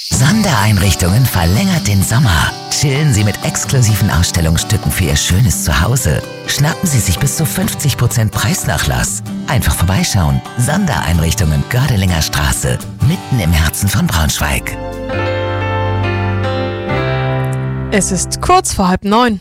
Sondereinrichtungen verlängert den Sommer. Chillen Sie mit exklusiven Ausstellungsstücken für Ihr schönes Zuhause. Schnappen Sie sich bis zu 50% Preisnachlass. Einfach vorbeischauen. Sondereinrichtungen Gördelinger Straße, mitten im Herzen von Braunschweig. Es ist kurz vor 8:30.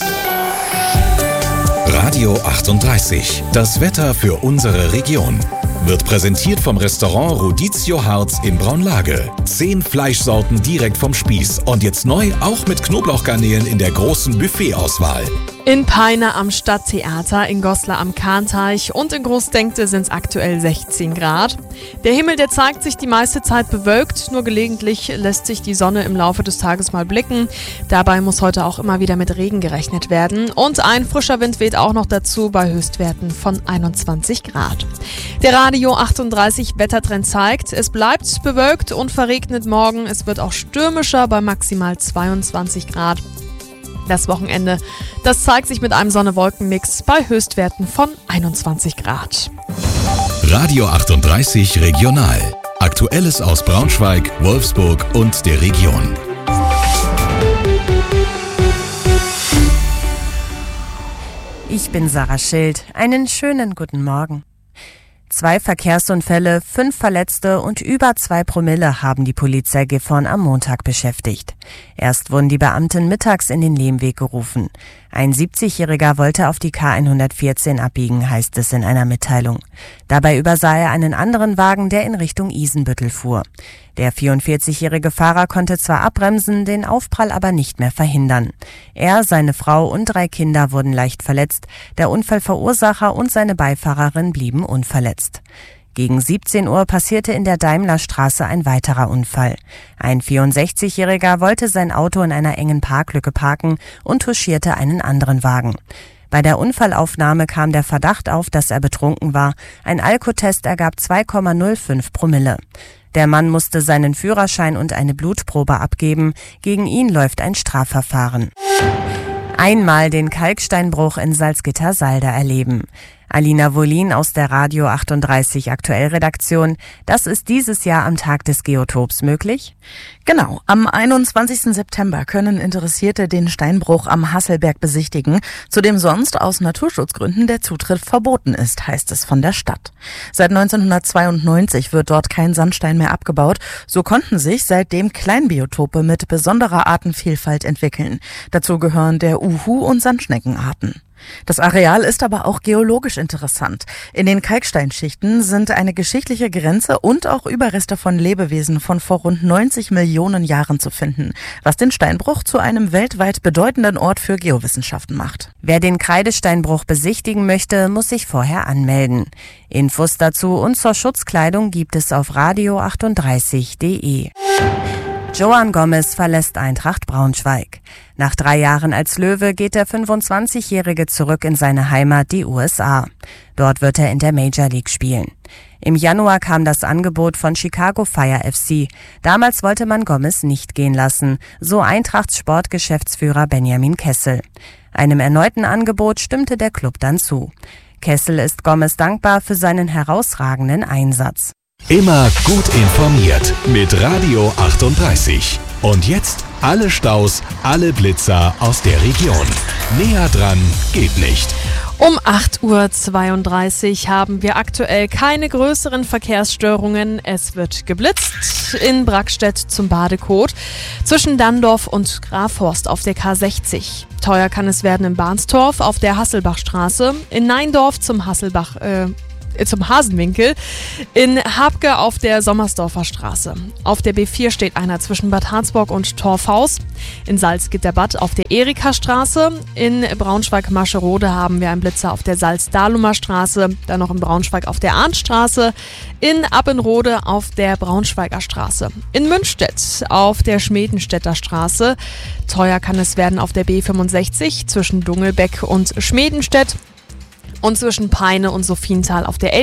Radio 38, das Wetter für unsere Region. Wird präsentiert vom Restaurant Rodizio Harz in Braunlage. 10 Fleischsorten direkt vom Spieß und jetzt neu auch mit Knoblauchgarnelen in der großen Buffetauswahl. In Peine am Stadttheater, in Goslar am Kahnteich und in Großdenkte sind es aktuell 16 Grad. Der Himmel, der zeigt sich die meiste Zeit bewölkt, nur gelegentlich lässt sich die Sonne im Laufe des Tages mal blicken. Dabei muss heute auch immer wieder mit Regen gerechnet werden und ein frischer Wind weht auch noch dazu bei Höchstwerten von 21 Grad. Der Radio 38 Wettertrend zeigt, es bleibt bewölkt und verregnet morgen. Es wird auch stürmischer bei maximal 22 Grad. Das Wochenende, das zeigt sich mit einem Sonne-Wolken-Mix bei Höchstwerten von 21 Grad. Radio 38 Regional. Aktuelles aus Braunschweig, Wolfsburg und der Region. Ich bin Sarah Schild. Einen schönen guten Morgen. 2 Verkehrsunfälle, 5 Verletzte und über 2 Promille haben die Polizei Gifhorn am Montag beschäftigt. Erst wurden die Beamten mittags in den Lehmweg gerufen. Ein 70-Jähriger wollte auf die K114 abbiegen, heißt es in einer Mitteilung. Dabei übersah er einen anderen Wagen, der in Richtung Isenbüttel fuhr. Der 44-jährige Fahrer konnte zwar abbremsen, den Aufprall aber nicht mehr verhindern. Er, seine Frau und 3 Kinder wurden leicht verletzt. Der Unfallverursacher und seine Beifahrerin blieben unverletzt. Gegen 17 Uhr passierte in der Daimlerstraße ein weiterer Unfall. Ein 64-Jähriger wollte sein Auto in einer engen Parklücke parken und touchierte einen anderen Wagen. Bei der Unfallaufnahme kam der Verdacht auf, dass er betrunken war. Ein Alkotest ergab 2,05 Promille. Der Mann musste seinen Führerschein und eine Blutprobe abgeben. Gegen ihn läuft ein Strafverfahren. Einmal den Kalksteinbruch in Salzgitter-Salda erleben. Alina Wollin aus der Radio 38 Aktuellredaktion. Das ist dieses Jahr am Tag des Geotops möglich? Genau, am 21. September können Interessierte den Steinbruch am Hasselberg besichtigen, zu dem sonst aus Naturschutzgründen der Zutritt verboten ist, heißt es von der Stadt. Seit 1992 wird dort kein Sandstein mehr abgebaut, so konnten sich seitdem Kleinbiotope mit besonderer Artenvielfalt entwickeln. Dazu gehören der Uhu- und Sandschneckenarten. Das Areal ist aber auch geologisch interessant. In den Kalksteinschichten sind eine geschichtliche Grenze und auch Überreste von Lebewesen von vor rund 90 Millionen Jahren zu finden, was den Steinbruch zu einem weltweit bedeutenden Ort für Geowissenschaften macht. Wer den Kreidesteinbruch besichtigen möchte, muss sich vorher anmelden. Infos dazu und zur Schutzkleidung gibt es auf radio38.de. Joan Gomez verlässt Eintracht Braunschweig. Nach 3 Jahren als Löwe geht der 25-Jährige zurück in seine Heimat, die USA. Dort wird er in der Major League spielen. Im Januar kam das Angebot von Chicago Fire FC. Damals wollte man Gomez nicht gehen lassen, so Eintrachts Sportgeschäftsführer Benjamin Kessel. Einem erneuten Angebot stimmte der Club dann zu. Kessel ist Gomez dankbar für seinen herausragenden Einsatz. Immer gut informiert mit Radio 38. Und jetzt alle Staus, alle Blitzer aus der Region. Näher dran geht nicht. Um 8:32 Uhr haben wir aktuell keine größeren Verkehrsstörungen. Es wird geblitzt in Brackstedt zum Badekot, zwischen Dandorf und Grafhorst auf der K60. Teuer kann es werden in Barnstorf auf der Hasselbachstraße, in Neindorf zum Hasenwinkel, in Habke auf der Sommersdorfer Straße. Auf der B4 steht einer zwischen Bad Harzburg und Torfhaus. In Salzgitterbad auf der Erikastraße. In Braunschweig-Mascherode haben wir einen Blitzer auf der Salz-Dahlumer Straße. Dann noch in Braunschweig auf der Arndtstraße. In Appenrode auf der Braunschweiger Straße. In Münstedt auf der Schmedenstädter Straße. Teuer kann es werden auf der B65 zwischen Dungelbeck und Schmedenstedt. Und zwischen Peine und Sophienthal auf der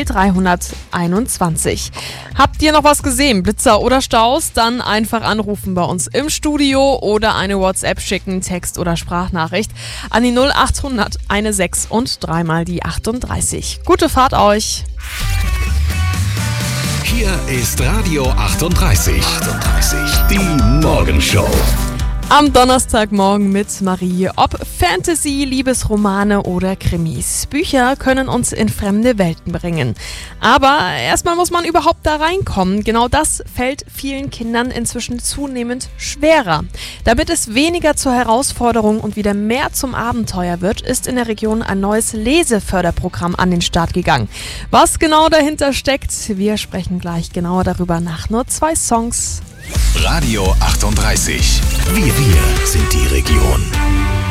L321. Habt ihr noch was gesehen? Blitzer oder Staus? Dann einfach anrufen bei uns im Studio oder eine WhatsApp schicken, Text- oder Sprachnachricht an die 0800 16 und 3 mal die 38. Gute Fahrt euch! Hier ist Radio 38. Die Morgenshow. Am Donnerstagmorgen mit Marie. Ob Fantasy, Liebesromane oder Krimis. Bücher können uns in fremde Welten bringen. Aber erstmal muss man überhaupt da reinkommen. Genau das fällt vielen Kindern inzwischen zunehmend schwerer. Damit es weniger zur Herausforderung und wieder mehr zum Abenteuer wird, ist in der Region ein neues Leseförderprogramm an den Start gegangen. Was genau dahinter steckt, wir sprechen gleich genauer darüber nach nur 2 Songs. Radio 38. Wir sind die Region.